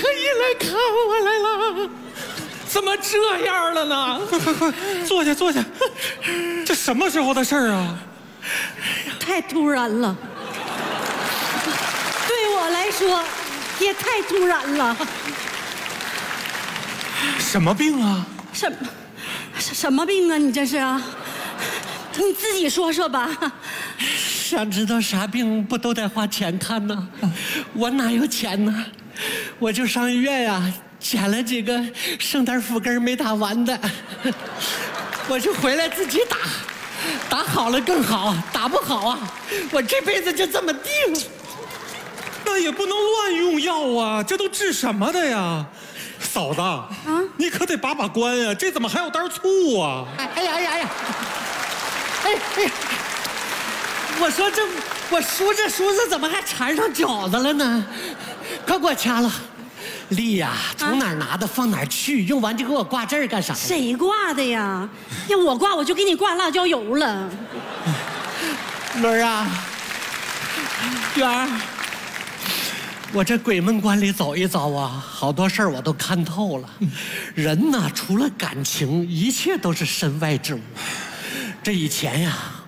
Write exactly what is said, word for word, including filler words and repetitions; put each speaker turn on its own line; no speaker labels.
特意来看我来了。怎么这样了呢？
快快快，坐下坐下。这什么时候的事儿啊？
太突然了，对我来说也太突然了。
什么病啊？
什么什什么病啊？你这是啊？你自己说说吧。
想知道啥病不都得花钱看呢？我哪有钱呢？我就上医院呀、啊，捡了几个圣诞副根没打完的，我就回来自己打，打好了更好，打不好啊，我这辈子就这么定。
那也不能乱用药啊，这都治什么的呀？嫂子，啊，你可得把把关呀、啊，这怎么还有袋醋啊？
哎呀哎呀哎呀！哎哎呀！我说这我梳着梳着怎么还缠上饺子了呢？快给我掐了！丽呀，从哪儿拿的放哪儿去，用完就给我挂这儿干啥？
谁挂的呀？要我挂我就给你挂辣椒油了。
伦儿啊，元儿，我这鬼门关里走一遭啊，好多事儿我都看透了。人呐，除了感情，一切都是身外之物。这以前呀。